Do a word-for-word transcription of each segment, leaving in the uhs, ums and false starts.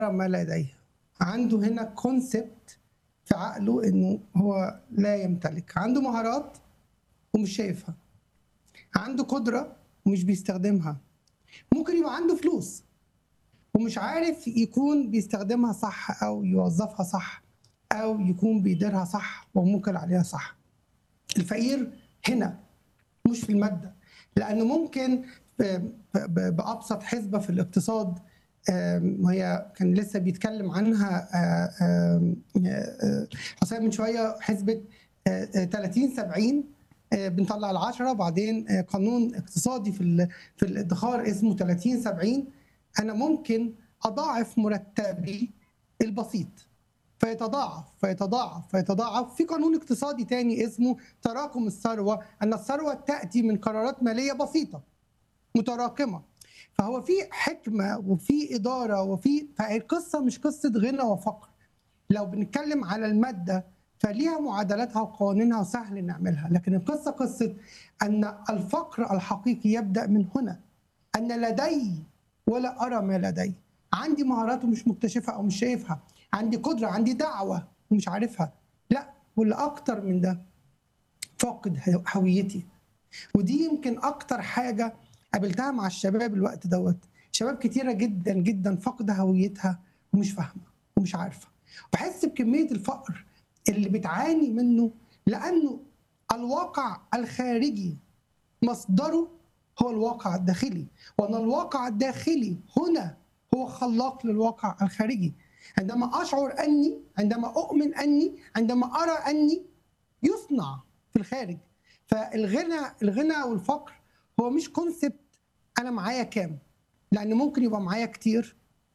ما لديه. عنده هنا كونسبت في عقله انه هو لا يمتلك، عنده مهارات ومش شايفها، عنده قدرة ومش بيستخدمها. ممكن يبقى عنده فلوس ومش عارف يكون بيستخدمها صح او يوظفها صح او يكون بيديرها صح وموكل عليها صح. الفقير هنا مش في المادة، لأنه ممكن ب- ب- بأبسط حسبة في الاقتصاد، آم، وهي كان لسه بيتكلم عنها آه، آم، آه، حسام من شوية، حسبة آه، آه، ثلاثين سبعين، آه، بنطلع العشرة، بعدين آه، قانون اقتصادي في ال- في الادخار اسمه ثلاثين سبعين. أنا ممكن أضاعف مرتبي البسيط فيتضاعف فيتضاعف فيتضاعف. في قانون اقتصادي تاني اسمه تراكم الثروة، أن الثروة تأتي من قرارات مالية بسيطة متراكمة. فهو في حكمة وفي إدارة وفي، فالقصة مش قصة غنى وفقر. لو بنتكلم على المادة فليها معادلاتها وقوانينها وسهل نعملها، لكن القصة قصة أن الفقر الحقيقي يبدأ من هنا، أن لدي ولا أرى ما لدي، عندي مهارات ومش مكتشفها أو مش شايفها، عندي قدرة، عندي دعوة ومش عارفها. لا، واللي أكتر من ده فاقد هويتي. ودي يمكن أكتر حاجة قابلتها مع الشباب الوقت دوت. شباب كتيرة جدا جدا فاقدة هويتها ومش فاهمة ومش عارفة. بحس بكمية الفقر اللي بتعاني منه، لأنه الواقع الخارجي مصدره هو الواقع الداخلي، وأن الواقع الداخلي هنا هو خلاق للواقع الخارجي. عندما أشعر أني، عندما أؤمن أني، عندما أرى أني، يصنع في الخارج. فالغنى الغنى والفقر هو مش كونسبت أنا معايا كام، لأن ممكن يبقى معايا كتير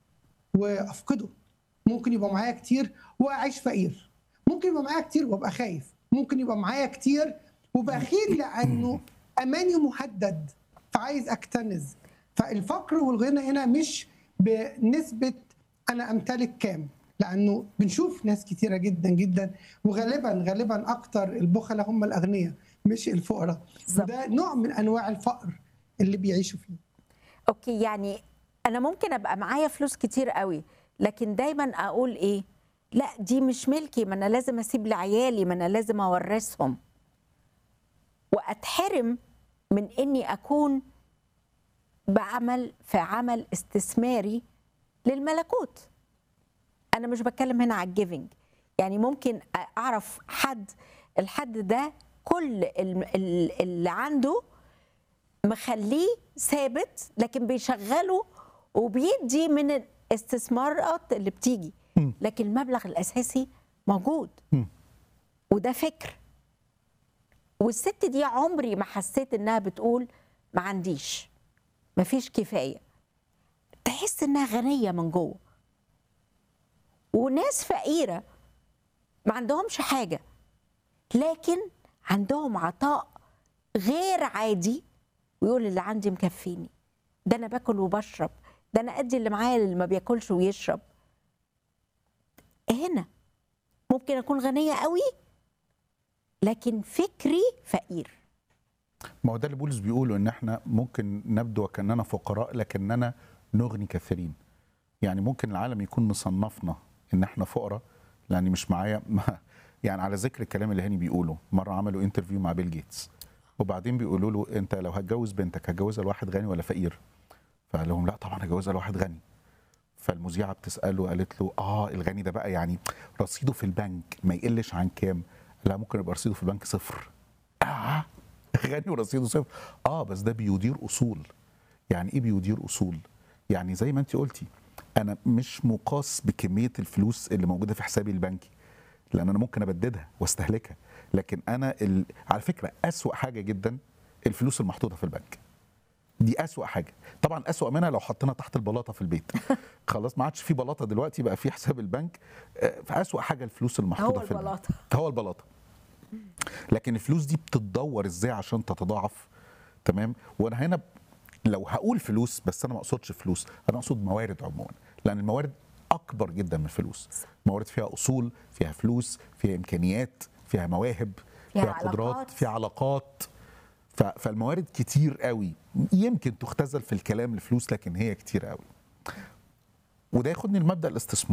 وأفقده، ممكن يبقى معايا كتير وأعيش فقير، ممكن يبقى معايا كتير وأبقى خايف، ممكن يبقى معايا كتير وبخيل لأنه أماني مهدد فعايز أكتنز. فالفقر والغنى هنا مش بنسبة أنا أمتلك كام، لأنه بنشوف ناس كتيرة جدا جدا، وغالبا غالبا أكتر البخلة هم الأغنياء مش الفقراء، بالظبط. وده نوع من أنواع الفقر اللي بيعيشوا فيه. اوكي، يعني انا ممكن ابقى معايا فلوس كتير قوي، لكن دايما اقول ايه؟ لا، دي مش ملكي، ما انا لازم اسيب لعيالي، ما انا لازم اورثهم، واتحرم من اني اكون بعمل في عمل استثماري للملكوت. انا مش بتكلم هنا على الجيفنج، يعني ممكن اعرف حد، الحد ده كل ال- ال- اللي عنده مخليه ثابت، لكن بيشغله وبيدي من الاستثمارات اللي بتيجي، لكن المبلغ الاساسي موجود، وده فكر. والست دي عمري ما حسيت انها بتقول ما عنديش، ما فيش كفايه. تحس انها غنيه من جوه. وناس فقيره ما عندهمش حاجه، لكن عندهم عطاء غير عادي، ويقول اللي عندي مكفيني، ده انا باكل وبشرب، ده انا ادي اللي معايا اللي ما بياكلش ويشرب. هنا ممكن اكون غنيه قوي لكن فكري فقير. ما هو ده اللي بولس بيقوله، ان احنا ممكن نبدو كاننا فقراء لكننا نغني كثيرين. يعني ممكن العالم يكون مصنفنا ان احنا فقراء لان مش معايا ما- يعني على ذكر الكلام اللي هاني بيقوله، مره عملوا انترفيو مع بيل جيتس، وبعدين بيقولوا له انت لو هتجوز بنتك هتجوزها لواحد غني ولا فقير؟ فقال لهم لا طبعا هجوزها لواحد غني. فالمذيعه بتساله قالت له اه الغني ده بقى يعني رصيده في البنك ما يقلش عن كام؟ لا ممكن يبقى رصيده في البنك صفر. اه غني ورصيده صفر؟ اه بس ده بيدير اصول. يعني ايه بيدير اصول؟ يعني زي ما انت قلتي، انا مش مقاس بكميه الفلوس اللي موجوده في حسابي البنكي، لان انا ممكن ابددها واستهلكها، لكن انا ال... على فكره اسوأ حاجه جدا الفلوس المحطوطه في البنك. دي أسوأ حاجه. طبعا أسوأ منها لو حطينا تحت البلاطه في البيت. خلاص ما عادش في بلاطه دلوقتي، بقى في حساب البنك. آه، فأسوأ حاجه الفلوس المحطوطه هو في البنك البلاطة. هو البلاطه. لكن الفلوس دي بتتدور ازاي عشان تتضاعف؟ تمام. وانا هنا لو هقول فلوس، بس انا ما اقصدش فلوس، انا اقصد موارد عموما، لان الموارد اكبر جدا من الفلوس. موارد فيها اصول، فيها فلوس، فيها امكانيات، فيها مواهب، فيها فيها قدرات، علاقات. فيها علاقات. ف- فالموارد كتير قوي، يمكن تختزل في الكلام الفلوس، لكن هي كتير قوي. وده ياخدني لمبدا الاستثمار.